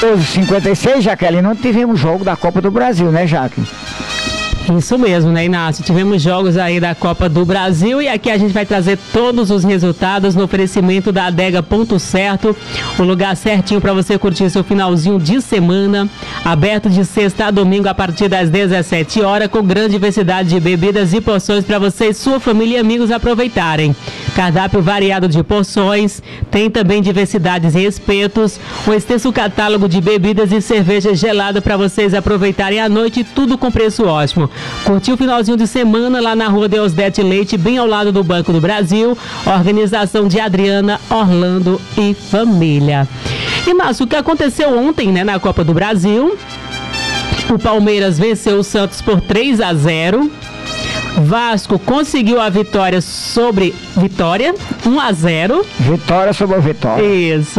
12h56, Jaqueline, não tivemos jogo da Copa do Brasil, né, Jaque? Isso mesmo, né, Inácio? Tivemos jogos aí da Copa do Brasil e aqui a gente vai trazer todos os resultados no oferecimento da Adega Ponto Certo, o lugar certinho para você curtir seu finalzinho de semana, aberto de sexta a domingo a partir das 17 horas, com grande diversidade de bebidas e porções para você e sua família e amigos aproveitarem. Cardápio variado de porções, tem também diversidades e espetos, um extenso catálogo de bebidas e cerveja gelada para vocês aproveitarem à noite, tudo com preço ótimo. Curtiu o finalzinho de semana lá na rua Deusdete Leite, bem ao lado do Banco do Brasil. Organização de Adriana, Orlando e família. E Márcio, o que aconteceu ontem, né, na Copa do Brasil? O Palmeiras venceu o Santos por 3-0. Vasco conseguiu a vitória sobre Vitória, 1-0. Vitória sobre a Vitória. Isso.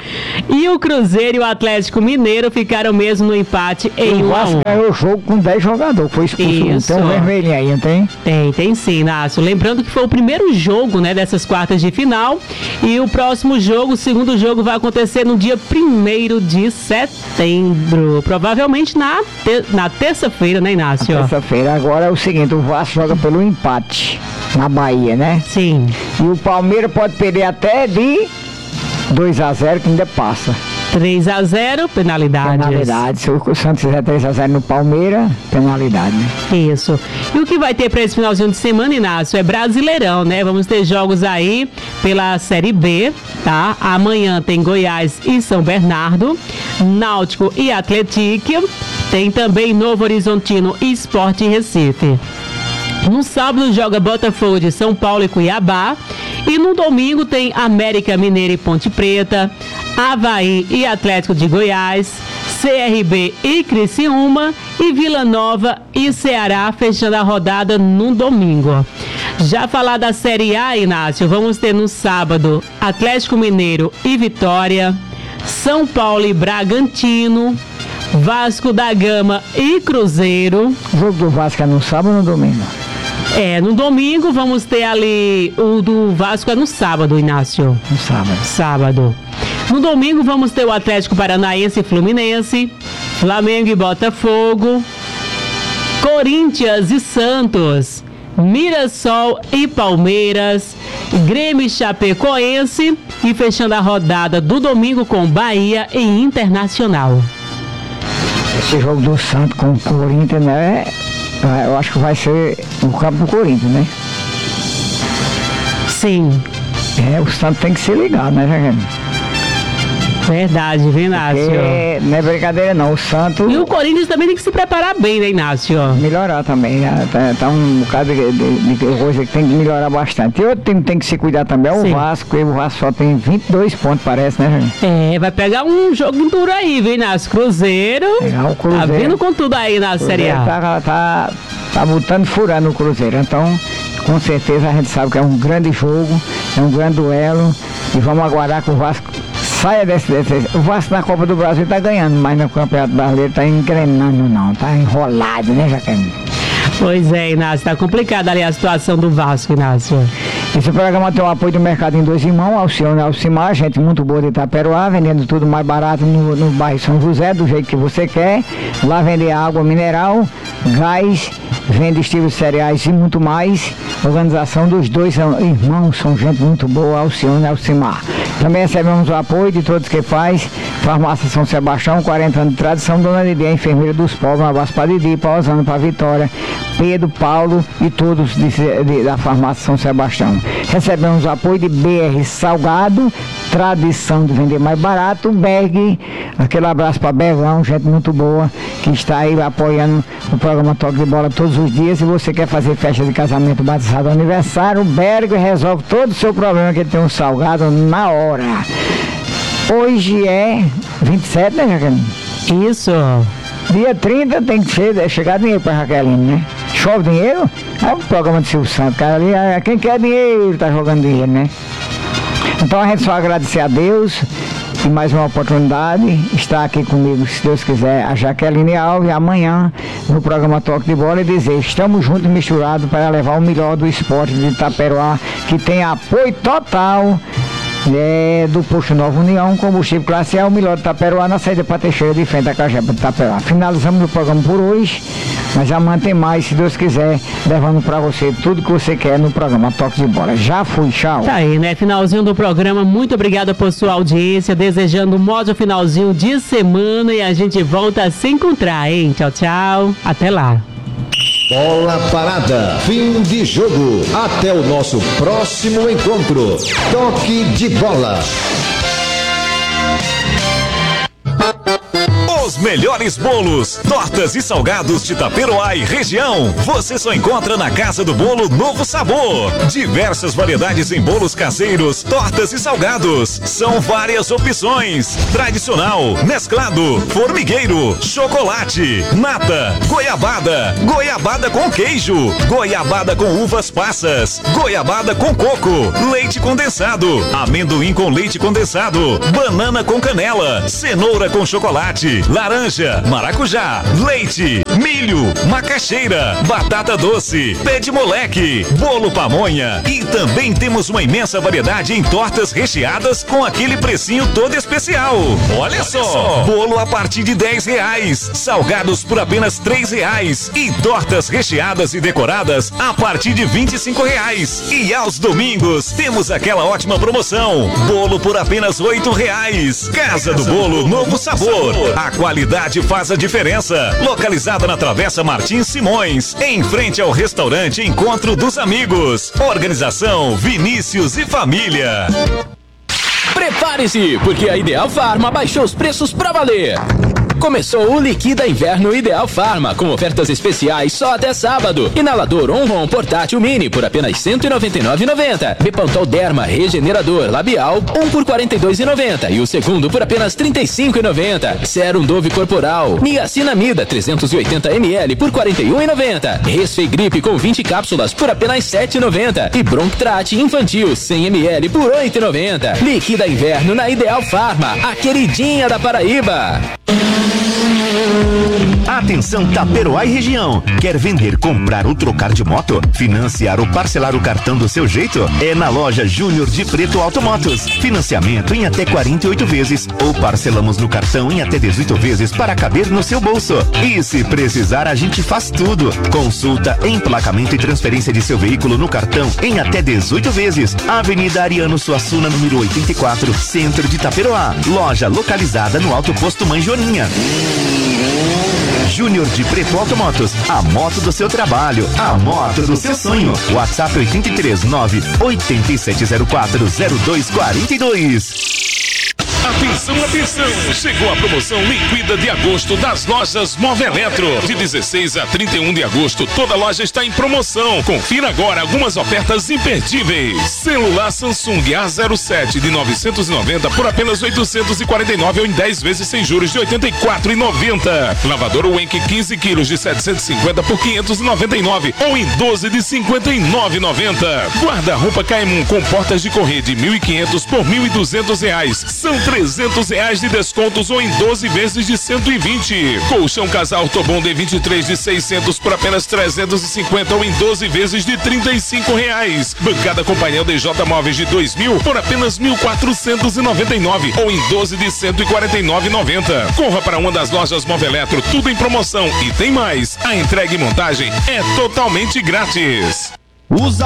E o Cruzeiro e o Atlético Mineiro ficaram mesmo no empate em 1-1. O Vasco ganhou o jogo com 10 jogadores, foi expulso. Isso. Tem um vermelhinho aí, não tem? Tem sim, Inácio. Lembrando que foi o primeiro jogo, né, dessas quartas de final. E o próximo jogo, o segundo jogo, vai acontecer no dia 1º de setembro. Provavelmente na terça-feira, né, Inácio? Na terça-feira. Agora é o seguinte, o Vasco joga pelo empate na Bahia, né? Sim. E o Palmeiras pode perder até de 2-0, que ainda passa. 3-0, penalidades. Penalidade. Se o Santos fizer 3-0 no Palmeiras, penalidade, né? Isso. E o que vai ter para esse finalzinho de semana, Inácio, é Brasileirão, né? Vamos ter jogos aí pela Série B, tá? Amanhã tem Goiás e São Bernardo, Náutico e Atlético, tem também Novo Horizontino e Sport Recife. No sábado joga Botafogo de São Paulo e Cuiabá. E no domingo tem América Mineiro e Ponte Preta, Avaí e Atlético de Goiás, CRB e Criciúma e Vila Nova e Ceará fechando a rodada no domingo. Já falar da Série A, Inácio, vamos ter no sábado Atlético Mineiro e Vitória, São Paulo e Bragantino, Vasco da Gama e Cruzeiro. O jogo do Vasco é no sábado ou no domingo? No domingo vamos ter ali, o do Vasco é no sábado, Inácio. No sábado. Sábado. No domingo vamos ter o Atlético Paranaense e Fluminense, Flamengo e Botafogo, Corinthians e Santos, Mirassol e Palmeiras, Grêmio e Chapecoense e fechando a rodada do domingo com Bahia e Internacional. Esse jogo do Santos com o Corinthians, né? Eu acho que vai ser no campo do Corinthians, né? Sim. O Santos tem que se ligar, né, gente? Verdade, viu, Inácio? Porque não é brincadeira não, o Santos... E o Corinthians também tem que se preparar bem, né, Inácio? Melhorar também, né? Tá um bocado de coisa que tem que melhorar bastante. E outro time que tem que se cuidar também é o Vasco, e o Vasco só tem 22 pontos, parece, né, gente? Vai pegar um jogo duro aí, viu, Inácio? Cruzeiro, o Cruzeiro tá vindo com tudo aí na Série A. Tá botando furando o Cruzeiro, então... Com certeza a gente sabe que é um grande jogo, é um grande duelo e vamos aguardar que o Vasco saia desse. O Vasco na Copa do Brasil está ganhando, mas no Campeonato Brasileiro está engrenando não, está enrolado, né, Jaqueline? Pois é, Inácio, tá complicada ali a situação do Vasco, Inácio. Esse programa tem o apoio do Mercado em Dois Irmãos, Alcione e Alcimar, gente muito boa de Itaperoá, vendendo tudo mais barato no bairro São José, do jeito que você quer. Lá vende água mineral, gás, vende estilos cereais e muito mais. Organização dos dois irmãos, são gente muito boa, Alcione e Alcimar. Também recebemos o apoio de todos que faz, Farmácia São Sebastião, 40 anos de tradição, Dona Lidia, enfermeira dos povos, um abraço para Didi, pausando para Vitória, Pedro, Paulo e todos da Farmácia São Sebastião. Recebemos o apoio de BR Salgado, tradição de vender mais barato, Berg, aquele abraço para Bergão, gente muito boa, que está aí apoiando o programa Toque de Bola todos os dias. Se você quer fazer festa de casamento, batizado, aniversário, o Berg resolve todo o seu problema, que ele tem um salgado na hora. Hoje é 27, né, Jaqueline? Isso. Dia 30 tem que chegar dinheiro para Jaqueline, né? Chove dinheiro? É o programa de Silvio Santos, cara, ali, quem quer dinheiro tá jogando dinheiro, né? Então a gente só agradecer a Deus e mais uma oportunidade, estar aqui comigo, se Deus quiser, a Jaqueline Alves, amanhã no programa Toque de Bola, e dizer, estamos juntos misturados para levar o melhor do esporte de Itaperoá, que tem apoio total do posto Nova União, combustível classe A, o melhor de Taperoá, na saída para Teixeira de frente à Cajepa de Taperoá. Finalizamos o programa por hoje, mas amanhã tem mais, se Deus quiser, levando para você tudo que você quer no programa Toque de Bola. Já fui, tchau. Tá aí, né? Finalzinho do programa, muito obrigada por sua audiência, desejando um módio finalzinho de semana e a gente volta a se encontrar, hein? Tchau, tchau. Até lá. Bola parada, fim de jogo. Até o nosso próximo encontro. Toque de bola. Os melhores bolos, tortas e salgados de Taperoá e região, você só encontra na Casa do Bolo Novo Sabor. Diversas variedades em bolos caseiros, tortas e salgados. São várias opções: tradicional, mesclado, formigueiro, chocolate, nata, goiabada, goiabada com queijo, goiabada com uvas passas, goiabada com coco, leite condensado, amendoim com leite condensado, banana com canela, cenoura com chocolate, laranja, maracujá, leite, milho, macaxeira, batata doce, pé de moleque, bolo pamonha e também temos uma imensa variedade em tortas recheadas com aquele precinho todo especial. Olha só, bolo a partir de R$10, salgados por apenas R$3 e tortas recheadas e decoradas a partir de R$25. E aos domingos temos aquela ótima promoção, bolo por apenas R$8. Casa do Bolo Novo Sabor. A qualidade faz a diferença. Localizada na Travessa Martins Simões, em frente ao restaurante Encontro dos Amigos. Organização Vinícius e Família. Prepare-se, porque a Ideal Farma baixou os preços pra valer. Começou o Liquida Inverno Ideal Farma, com ofertas especiais só até sábado. Inalador Onron portátil mini por apenas R$ 199,90. Bepantol Derma Regenerador Labial, 1 por R$ 42,90. E o segundo por apenas R$ 35,90. Sérum Dove Corporal Niacinamida 380 ml por R$ 41,90. Resfegripe com 20 cápsulas por apenas R$ 7,90. E Brontrate Infantil 100 ml por R$ 8,90. Liquida Inverno na Ideal Farma, a queridinha da Paraíba. Atenção Taperoá e região. Quer vender, comprar ou trocar de moto? Financiar ou parcelar o cartão do seu jeito? É na loja Júnior de Preto Automotos. Financiamento em até 48 vezes ou parcelamos no cartão em até 18 vezes para caber no seu bolso. E se precisar, a gente faz tudo. Consulta, emplacamento e transferência de seu veículo no cartão em até 18 vezes. Avenida Ariano Suassuna, número 84, Centro de Taperoá. Loja localizada no Alto Posto Manjoninha. Júnior de Preto Automotos, a moto do seu trabalho, a moto do seu sonho. WhatsApp 839-8604-0242. Atenção, atenção! Chegou a promoção Liquida de agosto das lojas Móvel Eletro. De 16 a 31 de agosto, toda loja está em promoção. Confira agora algumas ofertas imperdíveis. Celular Samsung A07 de 990 por apenas 849 ou em 10 vezes sem juros de 84,90. Lavadora Wenck 15 quilos de 750 por 599 ou em 12 de 59,90. Guarda-roupa KM1 com portas de correr de 1.500 por R$1.200. São R$300 de descontos ou em 12 vezes de 120. Colchão Casal Tobon D23 de 600 por apenas 350 ou em 12 vezes de R$35. Bancada com painel DJ Móveis de 2.000 por apenas 1.499 ou em 12 de 149,90. Corra para uma das lojas Móvel Eletro, tudo em promoção e tem mais. A entrega e montagem é totalmente grátis. Usa